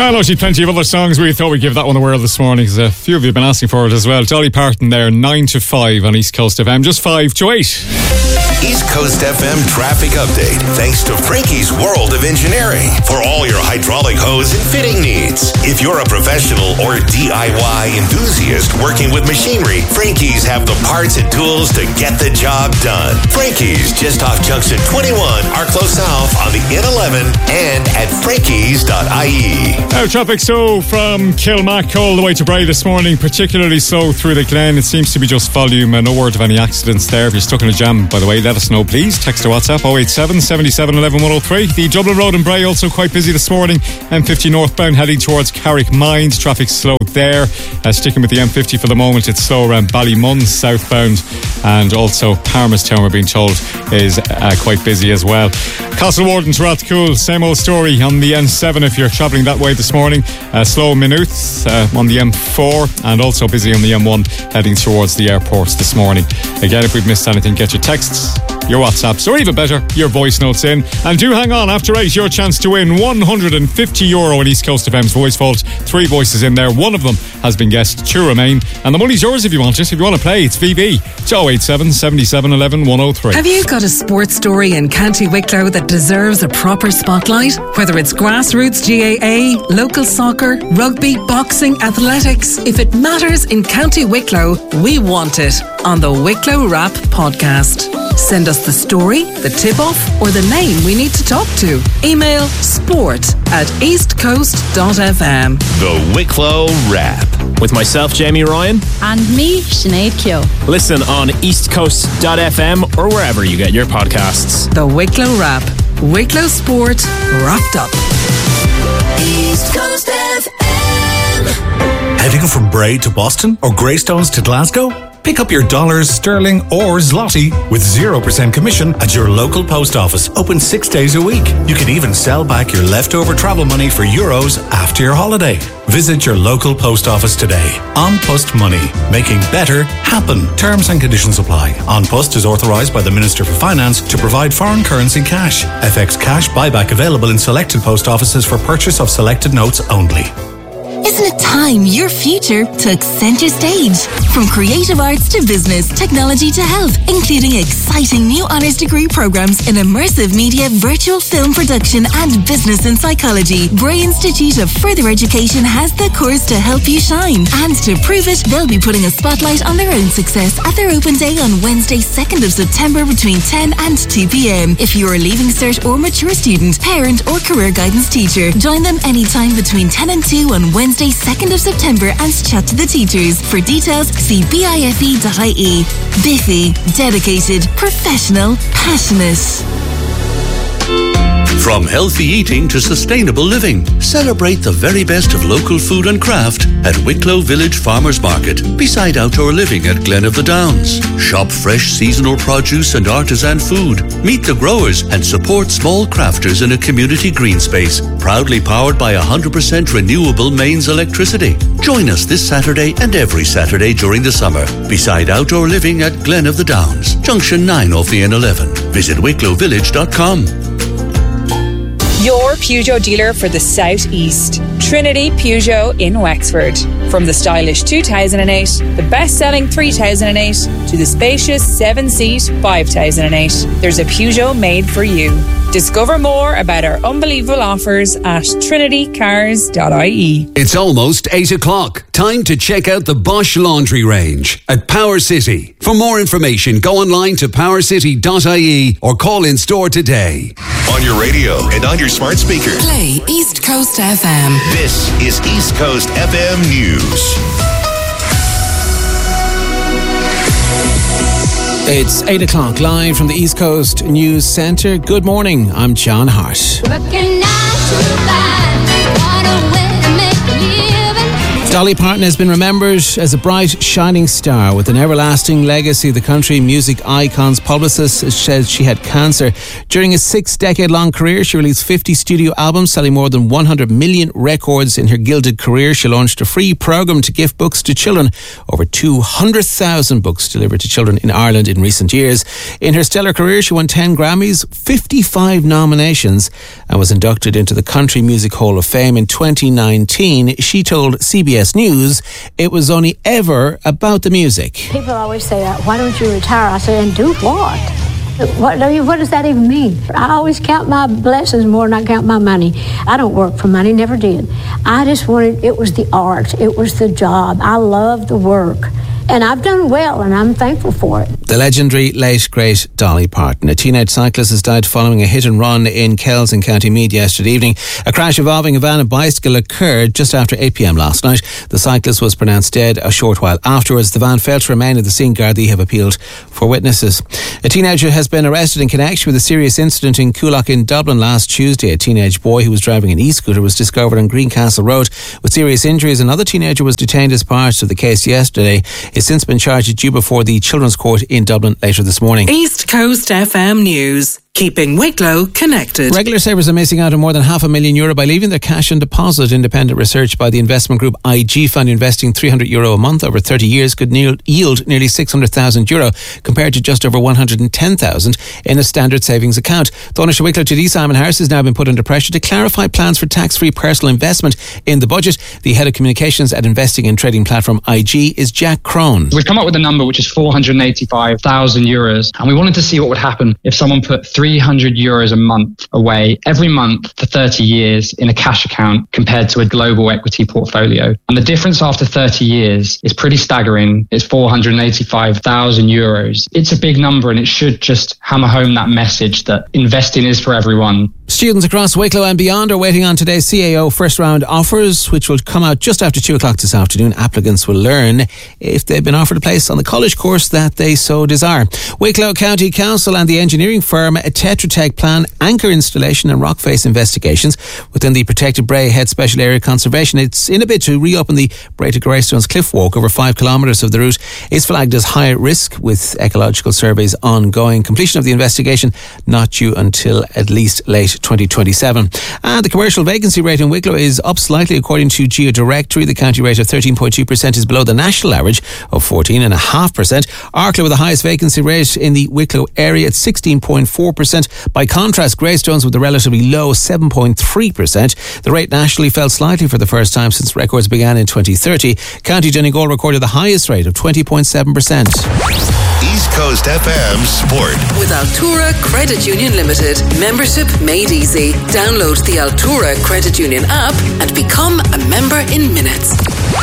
Well, actually, plenty of other songs. We thought we'd give that one a whirl this morning because a few of you have been asking for it as well. Dolly Parton there, 9 to 5 on East Coast FM, just 5 to 8. East Coast FM traffic update, thanks to Frankie's World of Engineering for all your hydraulic hose and fitting needs. If you're a professional or DIY enthusiast working with machinery, Frankie's have the parts and tools to get the job done. Frankie's, just off Junction 21, Arklow South on the N11 and at frankies.ie. Now, traffic so from Kilmac all the way to Bray this morning, particularly slow through the Glen. It seems to be just volume and no word of any accidents there. If you're stuck in a jam, by the way, let us know, please. Text or WhatsApp 087 77 11 103. The Dublin Road in Bray also quite busy this morning. M50 northbound heading towards Carrick Mines. Traffic slow there. Sticking with the M50 for the moment, it's slow around Ballymun southbound, and also Palmerstown, we're being told, is quite busy as well. Castle Warden to Rathcoole, same old story on the N7 if you're travelling that way this morning. Slow minutes on the M4 and also busy on the M1 heading towards the airports this morning. Again, if we've missed anything, get your texts, your WhatsApps, or even better, your voice notes in. And do hang on, after 8, your chance to win €150 in East Coast FM's Voice Vault. 3 voices in there, one of them has been guessed, 2 remain, and the money's yours if you want it. If you want to play, it's VB. It's 087 77 11 103. Have you got a sports story in County Wicklow that deserves a proper spotlight? Whether it's grassroots GAA, local soccer, rugby, boxing, athletics, if it matters in County Wicklow, we want it on the Wicklow Wrap podcast. Send us the story, the tip-off, or the name we need to talk to. Email sport@eastcoast.fm. The Wicklow Wrap. With myself, Jamie Ryan. And me, Sinead Keogh. Listen on eastcoast.fm or wherever you get your podcasts. The Wicklow Wrap. Wicklow Sport wrapped up. East Coast FM. Heading from Bray to Boston or Greystones to Glasgow? Pick up your dollars, sterling or zloty with 0% commission at your local post office. Open 6 days a week. You can even sell back your leftover travel money for euros after your holiday. Visit your local post office today. An Post Money. Making better happen. Terms and conditions apply. An Post is authorised by the Minister for Finance to provide foreign currency cash. FX cash buyback available in selected post offices for purchase of selected notes only. Isn't it time your future took centre stage? From creative arts to business, technology to health, including exciting new honours degree programmes in immersive media, virtual film production and business and psychology, Bray Institute of Further Education has the course to help you shine. And to prove it, they'll be putting a spotlight on their own success at their open day on Wednesday 2nd of September between 10 and 2 p.m. If you're a Leaving Cert or mature student, parent or career guidance teacher, join them anytime between 10 and 2 on Wednesday 2nd of September and chat to the teachers. For details, see bife.ie. Biffy, dedicated, professional, passionate. From healthy eating to sustainable living, celebrate the very best of local food and craft at Wicklow Village Farmers Market, beside outdoor living at Glen of the Downs. Shop fresh seasonal produce and artisan food. Meet the growers and support small crafters in a community green space, proudly powered by 100% renewable mains electricity. Join us this Saturday and every Saturday during the summer, beside outdoor living at Glen of the Downs, Junction 9 off the N11. Visit wicklowvillage.com. Your Peugeot dealer for the South East. Trinity Peugeot in Wexford. From the stylish 2008, the best-selling 3008, to the spacious 7-seat 5008, there's a Peugeot made for you. Discover more about our unbelievable offers at trinitycars.ie. It's almost 8 o'clock. Time to check out the Bosch Laundry range at Power City. For more information, go online to powercity.ie or call in store today. On your radio and on your smart speaker. Play East Coast FM. This is East Coast FM News. It's 8 o'clock, live from the East Coast News Centre. Good morning, I'm John Hart. Dolly Parton has been remembered as a bright, shining star with an everlasting legacy. The country music icon's publicist said she had cancer. During a 6-decade-long career, she released 50 studio albums, selling more than 100 million records in her gilded career. She launched a free programme to gift books to children. Over 200,000 books delivered to children in Ireland in recent years. In her stellar career, she won 10 Grammys, 55 nominations, and was inducted into the Country Music Hall of Fame in 2019. She told CBS News it was only ever about the music. People always say, why don't you retire? I say, and do what? What does that even mean? I always count my blessings more than I count my money. I don't work for money, never did. I just wanted, it was the art, it was the job. I love the work. And I've done well, and I'm thankful for it. The legendary late, great Dolly Parton. A teenage cyclist has died following a hit and run in Kells in County Meath yesterday evening. A crash involving a van and bicycle occurred just after 8 p.m. last night. The cyclist was pronounced dead a short while afterwards. The van failed to remain at the scene. Gardaí have appealed for witnesses. A teenager has been arrested in connection with a serious incident in Coolock in Dublin last Tuesday. A teenage boy who was driving an e-scooter was discovered on Greencastle Road with serious injuries. Another teenager was detained as part of the case yesterday. He's since been charged due before the Children's Court in Dublin later this morning. East Coast FM News. Keeping Wicklow connected. Regular savers are missing out on more than €500,000 by leaving their cash on deposit. Independent research by the investment group IG found investing €300 a month over 30 years could yield nearly €600,000 compared to just over $110,000 in a standard savings account. The Taoiseach Wicklow TD Simon Harris has now been put under pressure to clarify plans for tax-free personal investment in the budget. The head of communications at investing and trading platform IG is Jack Crone. We've come up with a number which is €485,000, and we wanted to see what would happen if someone put €300 a month away every month for 30 years in a cash account compared to a global equity portfolio. And the difference after 30 years is pretty staggering. It's €485,000. It's a big number, and it should just hammer home that message that investing is for everyone. Students across Wicklow and beyond are waiting on today's CAO first round offers, which will come out just after 2 o'clock this afternoon. Applicants will learn if they've been offered a place on the college course that they so desire. Wicklow County Council and the engineering firm Tetra Tech plan anchor installation and rock face investigations within the protected Bray Head Special Area Conservation. It's in a bid to reopen the Bray to Greystones cliff walk. Over 5 kilometres of the route is flagged as high risk, with ecological surveys ongoing. Completion of the investigation not due until at least late 2027. And the commercial vacancy rate in Wicklow is up slightly according to GeoDirectory. The county rate of 13.2% is below the national average of 14.5%. Arklow with the highest vacancy rate in the Wicklow area at 16.4%. By contrast, Greystones with a relatively low 7.3%. The rate nationally fell slightly for the first time since records began in 2030. County Donegal recorded the highest rate of 20.7%. East Coast FM Sport. With Altura Credit Union Limited. Membership made easy. Download the Altura Credit Union app and become a member in minutes.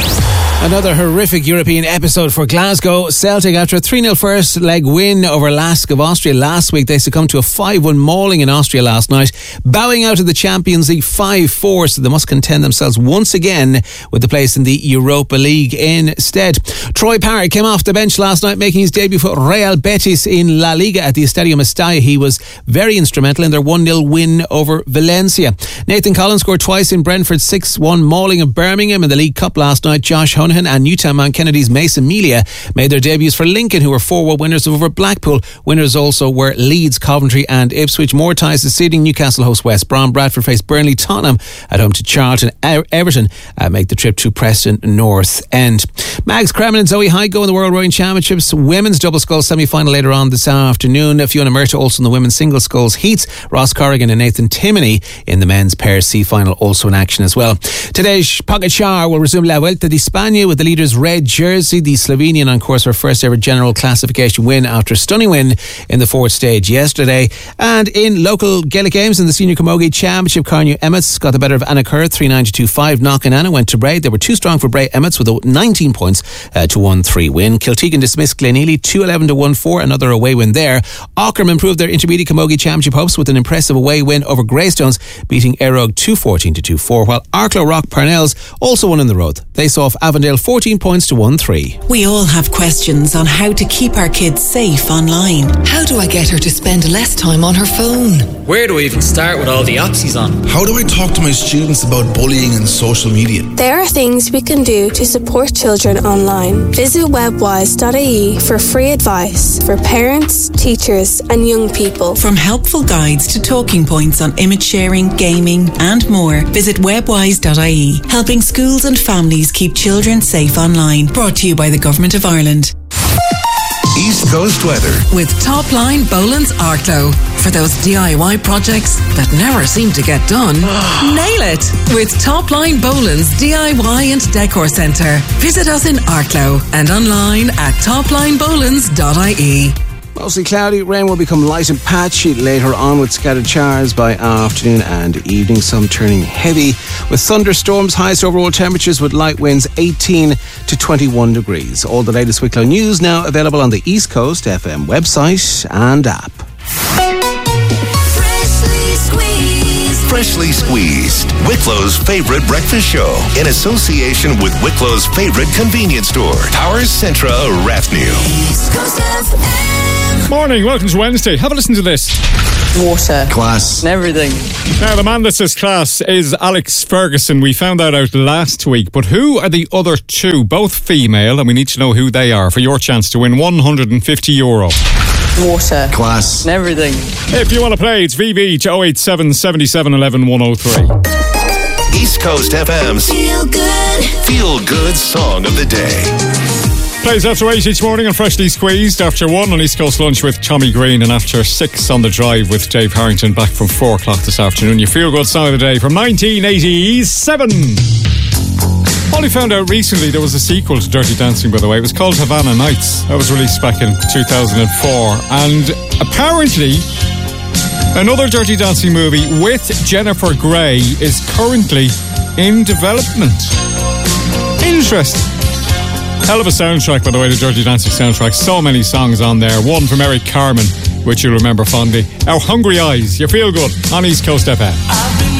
Another horrific European episode for Glasgow. Celtic, after a 3-0 first leg win over Lask of Austria last week, they succumbed to a 5-1 mauling in Austria last night, bowing out of the Champions League 5-4, so they must contend themselves once again with the place in the Europa League instead. Troy Parrott came off the bench last night, making his debut for Real Betis in La Liga at the Estadio Mestalla. He was very instrumental in their 1-0 win over Valencia. Nathan Collins scored twice in Brentford's 6-1 mauling of Birmingham in the League Cup last night. Josh Honahan and Newtown Mount Kennedy's Mason Melia made their debuts for Lincoln, who were 4-1 winners over Blackpool. Winners also were Leeds, Coventry and Ipswich. More ties this evening. Newcastle host West Brom. Bradford face Burnley. Tottenham at home to Charlton. Everton make the trip to Preston North End. Mags Kremen and Zoe Hyde go in the World Rowing Championships women's double sculls semi-final later on this afternoon. Fiona Murtagh also in the women's single sculls heats. Ross Corrigan and Nathan Timoney in the men's pair C final also in action as well. Today's Pogačar will resume La Vuelta di España with the leader's red jersey. The Slovenian on course for first ever general classification win after a stunning win in the fourth stage yesterday. And in local Gaelic games in the Senior Camogie Championship, Carnew Emmets got the better of Anna Kerr 3-9-2-5. Knock and Anna went to Bray. They were too strong for Bray Emmets with a 19 points to 1-3 win. Kiltegan dismissed Glenealy 2-11-1-4, another away win there. Aughrim improved their Intermediate Camogie Championship hopes with an impressive away win over Greystones, beating Eirog 2-14-2-4, while Arklow Rock Parnells also won on the road. They saw off Avondale 14 points to 1-3. We all have questions on how to keep our kids safe online. How do I get her to spend less time on her phone? Where do I even start with all the apps he's on? How do I talk to my students about bullying and social media? There are things we can do to support children online. Visit webwise.ie for free advice for parents, teachers and young people. From helpful guides to talking points on image sharing, gaming and more, visit webwise.ie, helping schools and families keep children safe online. Brought to you by the Government of Ireland. East Coast weather with Topline Boland's Arklow. For those DIY projects that never seem to get done, nail it with Topline Boland's DIY and Decor Centre. Visit us in Arklow and online at toplinebolands.ie. Mostly cloudy, rain will become light and patchy later on with scattered showers by afternoon and evening, some turning heavy with thunderstorms. Highest overall temperatures with light winds 18 to 21 degrees. All the latest Wicklow news now available on the East Coast FM website and app. Freshly Squeezed, Wicklow's favorite breakfast show in association with Wicklow's favorite convenience store, Powers Centra Rathnew. East Coast FM. Morning, welcome to Wednesday. Have a listen to this. Water. Class. And everything. Now, the man that says class is Alex Ferguson. We found that out last week. But who are the other two? Both female, and we need to know who they are for your chance to win €150. Water. Class. And everything. If you want to play, it's VV to 087 77 11 103. East Coast FM's Feel Good Song of the Day. Plays after 8 each morning on Freshly Squeezed, after 1 on East Coast Lunch with Tommy Green, and after 6 on The Drive with Dave Harrington, back from 4 o'clock this afternoon. Your Feel Good Song of the Day from 1987. Only found out recently there was a sequel to Dirty Dancing, by the way. It was called Havana Nights. That was released back in 2004. And apparently another Dirty Dancing movie with Jennifer Grey is currently in development. Interesting. Hell of a soundtrack, by the way, the Dirty Dancing soundtrack. So many songs on there. One from Eric Carmen, which you'll remember fondly. Our Hungry Eyes. You feel good on East Coast FM.